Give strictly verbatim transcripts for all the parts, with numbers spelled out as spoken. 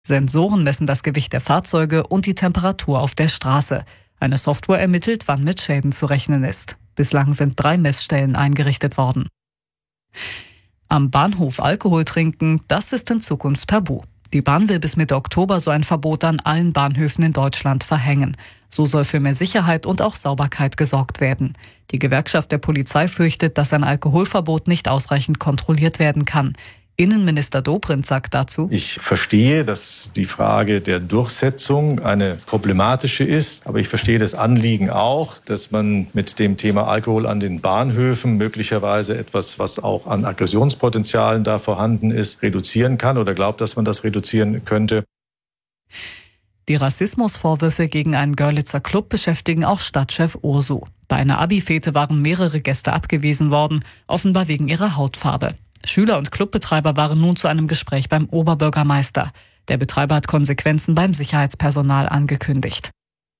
Sensoren messen das Gewicht der Fahrzeuge und die Temperatur auf der Straße. Eine Software ermittelt, wann mit Schäden zu rechnen ist. Bislang sind drei Messstellen eingerichtet worden. Am Bahnhof Alkohol trinken, das ist in Zukunft tabu. Die Bahn will bis Mitte Oktober so ein Verbot an allen Bahnhöfen in Deutschland verhängen. So soll für mehr Sicherheit und auch Sauberkeit gesorgt werden. Die Gewerkschaft der Polizei fürchtet, dass ein Alkoholverbot nicht ausreichend kontrolliert werden kann. Innenminister Dobrindt sagt dazu: Ich verstehe, dass die Frage der Durchsetzung eine problematische ist. Aber ich verstehe das Anliegen auch, dass man mit dem Thema Alkohol an den Bahnhöfen möglicherweise etwas, was auch an Aggressionspotenzialen da vorhanden ist, reduzieren kann oder glaubt, dass man das reduzieren könnte. Die Rassismusvorwürfe gegen einen Görlitzer Club beschäftigen auch Stadtchef Ursu. Bei einer Abi-Fete waren mehrere Gäste abgewiesen worden, offenbar wegen ihrer Hautfarbe. Schüler und Clubbetreiber waren nun zu einem Gespräch beim Oberbürgermeister. Der Betreiber hat Konsequenzen beim Sicherheitspersonal angekündigt.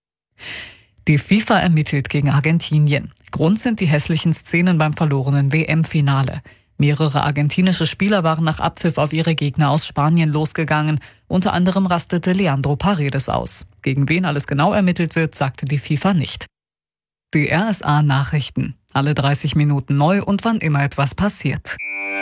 Die FIFA ermittelt gegen Argentinien. Grund sind die hässlichen Szenen beim verlorenen W M-Finale. Mehrere argentinische Spieler waren nach Abpfiff auf ihre Gegner aus Spanien losgegangen. Unter anderem rastete Leandro Paredes aus. Gegen wen alles genau ermittelt wird, sagte die FIFA nicht. Die R S A-Nachrichten. Alle dreißig Minuten neu und wann immer etwas passiert.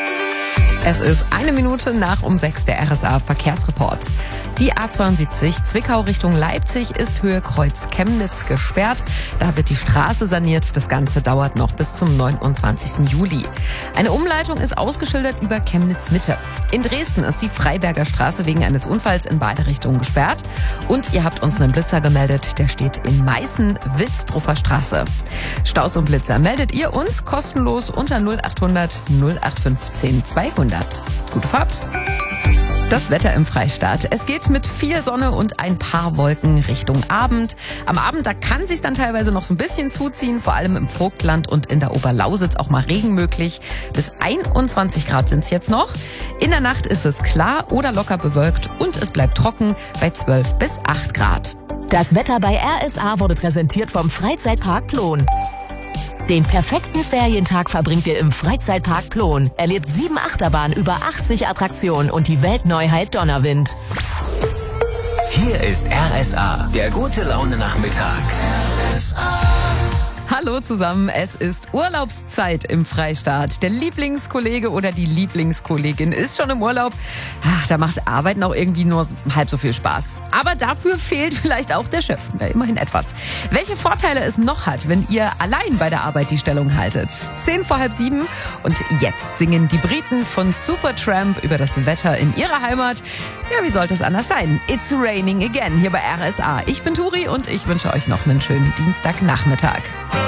Es ist eine Minute nach um sechs, der R S A-Verkehrsreport. Die A zweiundsiebzig Zwickau Richtung Leipzig ist Höhe Kreuz Chemnitz gesperrt. Da wird die Straße saniert. Das Ganze dauert noch bis zum neunundzwanzigsten Juli. Eine Umleitung ist ausgeschildert über Chemnitz Mitte. In Dresden ist die Freiberger Straße wegen eines Unfalls in beide Richtungen gesperrt. Und ihr habt uns einen Blitzer gemeldet. Der steht in Meißen, Wilsdruffer Straße. Staus und Blitzer meldet ihr uns kostenlos unter null achthundert null acht fünfzehn zweihundert. Gute Fahrt! Das Wetter im Freistaat. Es geht mit viel Sonne und ein paar Wolken Richtung Abend. Am Abend, da kann sich dann teilweise noch so ein bisschen zuziehen, vor allem im Vogtland und in der Oberlausitz auch mal Regen möglich. Bis einundzwanzig Grad sind es jetzt noch. In der Nacht ist es klar oder locker bewölkt und es bleibt trocken bei zwölf bis acht Grad. Das Wetter bei R S A wurde präsentiert vom Freizeitpark Plon. Den perfekten Ferientag verbringt ihr im Freizeitpark Plon. Erlebt sieben Achterbahnen, über achtzig Attraktionen und die Weltneuheit Donnerwind. Hier ist R S A, der gute Laune Nachmittag. R S A. Hallo zusammen, es ist Urlaubszeit im Freistaat. Der Lieblingskollege oder die Lieblingskollegin ist schon im Urlaub. Ach, da macht Arbeiten auch irgendwie nur halb so viel Spaß. Aber dafür fehlt vielleicht auch der Chef. Ja, immerhin etwas. Welche Vorteile es noch hat, wenn ihr allein bei der Arbeit die Stellung haltet. Zehn vor halb sieben und jetzt singen die Briten von Supertramp über das Wetter in ihrer Heimat. Ja, wie sollte es anders sein? It's raining again hier bei R S A. Ich bin Turi und ich wünsche euch noch einen schönen Dienstagnachmittag.